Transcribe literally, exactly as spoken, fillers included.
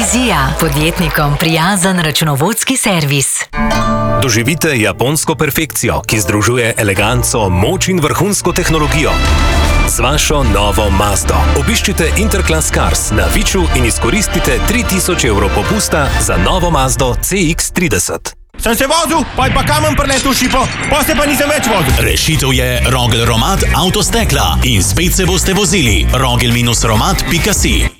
Vizija, podjetnikom prijazen računovodski servis. Doživite japonsko perfekcijo, ki združuje eleganco, moč in vrhunsko tehnologijo. Z vašo novo Mazdo obiščite Interclass Cars na Viču in izkoristite tri tisoč evrov popusta za novo Mazdo C X trideset. Sem se vozil, pa je pa kamen preletel v šipo, pa se pa nisem več vozil. Rešitev je Rogel Romat Avtostekla in spet se boste vozili. rogel dash romat pika si